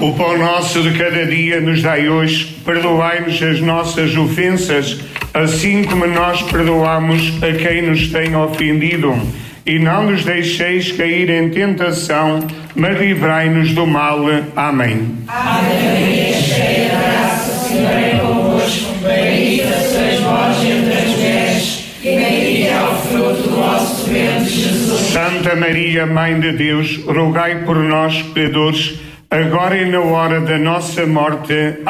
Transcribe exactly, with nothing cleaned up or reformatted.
O pão nosso de cada dia nos dai hoje, perdoai-nos as nossas ofensas, assim como nós perdoamos a quem nos tem ofendido. E não nos deixeis cair em tentação, mas livrai-nos do mal. Amém. Ave Maria, cheia de graça, o Senhor é convosco, bendita sois vós entre as mulheres, e bendito é o fruto do vosso ventre, Jesus. Santa Maria, Mãe de Deus, rogai por nós, pecadores, agora e na hora da nossa morte.